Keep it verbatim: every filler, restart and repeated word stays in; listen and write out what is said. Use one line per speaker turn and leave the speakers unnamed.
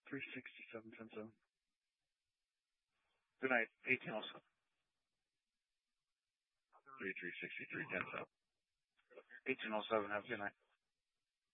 three sixty-seven, ten seven. Good night, eighteen oh seven.
three three sixty-three, ten seven.
eighteen oh seven, have a good night.